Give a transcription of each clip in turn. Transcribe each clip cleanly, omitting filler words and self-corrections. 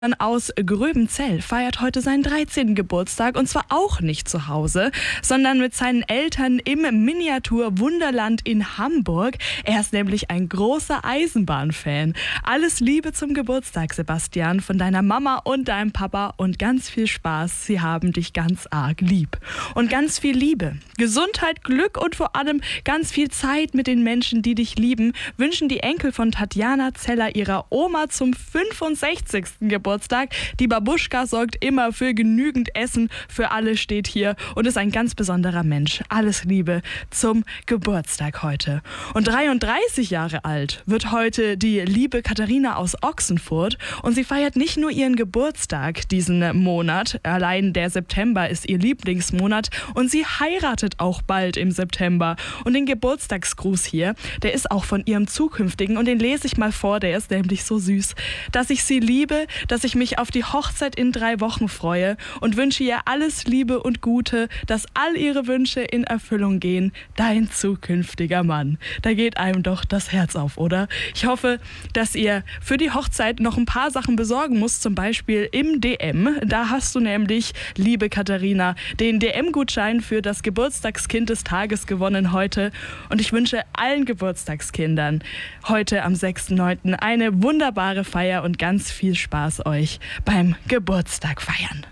aus Gröbenzell feiert heute seinen 13. Geburtstag und zwar auch nicht zu Hause, sondern mit seinen Eltern im Miniatur-Wunderland in Hamburg. Er ist nämlich ein großer Eisenbahnfan. Alles Liebe zum Geburtstag, Sebastian, von deiner Mama und deinem Papa und ganz viel Spaß. Sie haben dich ganz arg lieb. Und ganz viel Liebe, Gesundheit, Glück und vor allem ganz viel Zeit mit den Menschen, die dich lieben, wünschen die Enkel von Tatjana Zeller ihrer Oma zum 65. Geburtstag. Die Babuschka sorgt immer für genügend Essen, für alle steht hier und ist ein ganz besonderer Mensch. Alles Liebe zum Geburtstag heute. Und 33 Jahre alt wird heute die liebe Katharina aus Ochsenfurt und sie feiert nicht nur ihren Geburtstag diesen Monat, allein der September ist ihr Lieblingsmonat und sie heiratet auch bald im September. Und den Geburtstagsgruß hier, der ist auch von ihrem zukünftigen und den lese ich mal vor, der ist nämlich so süß. Dass ich sie liebe, dass ich mich auf die Hochzeit in 3 Wochen freue und wünsche ihr alles Liebe und Gute, dass all ihre Wünsche in Erfüllung gehen. Dein zukünftiger Mann. Da geht einem doch das Herz auf, oder? Ich hoffe, dass ihr für die Hochzeit noch ein paar Sachen besorgen müsst, zum Beispiel im DM. Da hast du nämlich, liebe Katharina, den DM-Gutschein für das Geburtstagskind des Tages gewonnen heute. Und ich wünsche allen Geburtstagskindern heute am 6.9. eine wunderbare Feier und ganz viel Spaß euch beim Geburtstag feiern.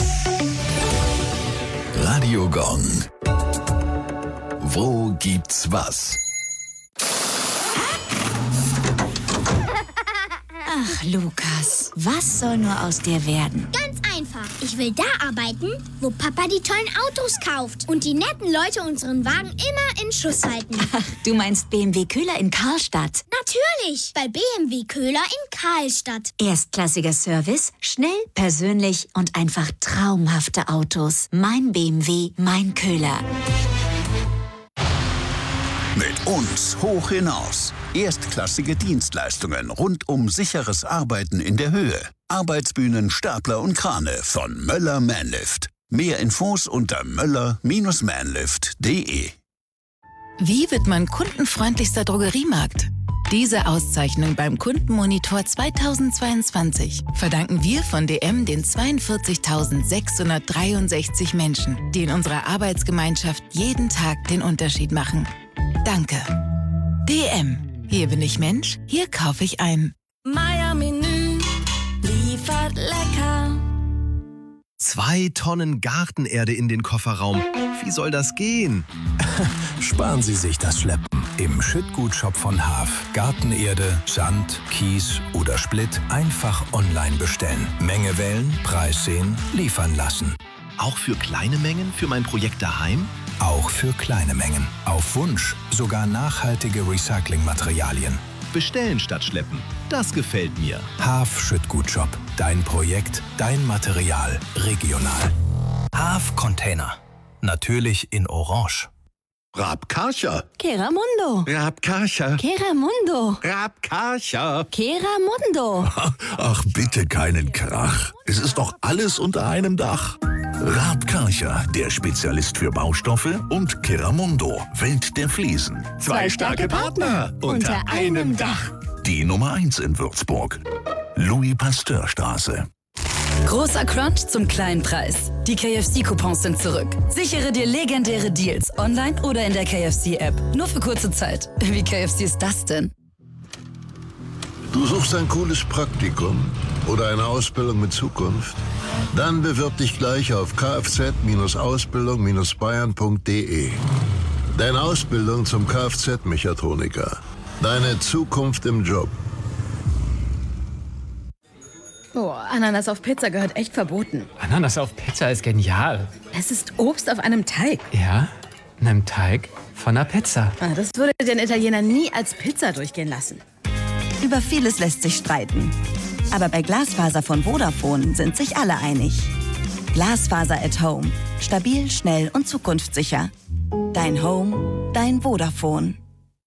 Radio Gong. Wo gibt's was? Ach, Lukas, was soll nur aus dir werden? Ganz einfach. Ich will da arbeiten, wo Papa die tollen Autos kauft und die netten Leute unseren Wagen immer in Schuss halten. Ach, du meinst BMW Köhler in Karlstadt? Natürlich, bei BMW Köhler in Karlstadt. Erstklassiger Service, schnell, persönlich und einfach traumhafte Autos. Mein BMW, mein Köhler. Mit uns hoch hinaus. Erstklassige Dienstleistungen rund um sicheres Arbeiten in der Höhe. Arbeitsbühnen, Stapler und Krane von Möller Manlift. Mehr Infos unter möller-manlift.de. Wie wird man kundenfreundlichster Drogeriemarkt? Diese Auszeichnung beim Kundenmonitor 2022 verdanken wir von DM den 42.663 Menschen, die in unserer Arbeitsgemeinschaft jeden Tag den Unterschied machen. Danke. DM. Hier bin ich Mensch, hier kaufe ich ein. Meier Menü liefert lecker. 2 Tonnen Gartenerde in den Kofferraum. Wie soll das gehen? Sparen Sie sich das Schleppen. Im Schüttgutshop von Haaf. Gartenerde, Sand, Kies oder Splitt einfach online bestellen. Menge wählen, Preis sehen, liefern lassen. Auch für kleine Mengen für mein Projekt daheim? Auch für kleine Mengen. Auf Wunsch sogar nachhaltige Recyclingmaterialien. Bestellen statt schleppen. Das gefällt mir. Haaf Schüttgutshop. Dein Projekt, dein Material. Regional. Haaf Container. Natürlich in Orange. Rabkarcher. Keramundo. Rabkarcher. Keramundo. Rabkarcher. Keramundo. Ach, bitte keinen Krach. Es ist doch alles unter einem Dach. Rabkarcher, der Spezialist für Baustoffe, und Keramundo, Welt der Fliesen. 2 starke Partner unter einem Dach. Die Nummer 1 in Würzburg. Louis-Pasteur-Straße. Großer Crunch zum kleinen Preis. Die KFC-Coupons sind zurück. Sichere dir legendäre Deals online oder in der KFC-App. Nur für kurze Zeit. Wie KFC ist das denn? Du suchst ein cooles Praktikum oder eine Ausbildung mit Zukunft? Dann bewirb dich gleich auf kfz-ausbildung-bayern.de. Deine Ausbildung zum Kfz-Mechatroniker. Deine Zukunft im Job. Oh, Ananas auf Pizza gehört echt verboten. Ananas auf Pizza ist genial. Es ist Obst auf einem Teig. Ja, einem Teig von einer Pizza. Das würde den Italiener nie als Pizza durchgehen lassen. Über vieles lässt sich streiten. Aber bei Glasfaser von Vodafone sind sich alle einig. Glasfaser at Home. Stabil, schnell und zukunftssicher. Dein Home, dein Vodafone.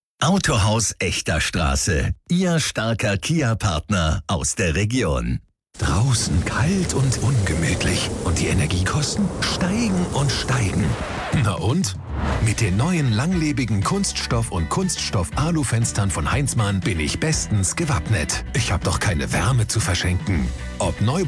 Autohaus Echter Straße. Ihr starker Kia-Partner aus der Region. Draußen kalt und ungemütlich. Und die Energiekosten steigen und steigen. Na und? Mit den neuen langlebigen Kunststoff- und Kunststoff-Alu-Fenstern von Heinzmann bin ich bestens gewappnet. Ich habe doch keine Wärme zu verschenken. Ob neu